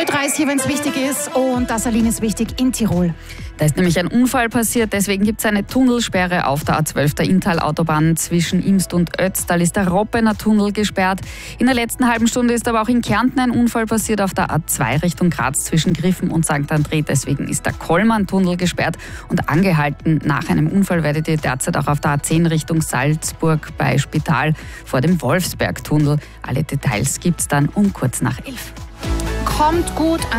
Ö3 ist hier, wenn es wichtig ist, und das Aline ist wichtig in Tirol. Da ist nämlich ein Unfall passiert, deswegen gibt es eine Tunnelsperre auf der A12 der Inntal-Autobahn zwischen Imst und Ötztal. Ist der Roppener Tunnel gesperrt. In der letzten halben Stunde ist aber auch in Kärnten ein Unfall passiert auf der A2 Richtung Graz zwischen Griffen und St. André. Deswegen ist der Kollmann-Tunnel gesperrt und angehalten. Nach einem Unfall werdet ihr derzeit auch auf der A10 Richtung Salzburg bei Spital vor dem Wolfsberg-Tunnel. Alle Details gibt es dann um kurz nach 11. Kommt gut an.